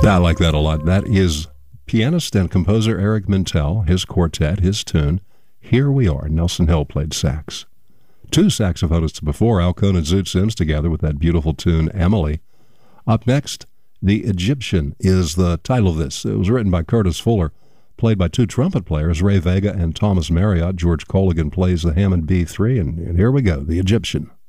I like that a lot. That is pianist and composer Eric Mintel, his quartet, his tune, Here We Are. Nelson Hill played sax. Two saxophonists before, Alcone and Zoot Sims together with that beautiful tune, Emily. Up next, The Egyptian is the title of this. It was written by Curtis Fuller, played by two trumpet players, Ray Vega and Thomas Marriott. George Colligan plays the Hammond B3, and here we go, The Egyptian.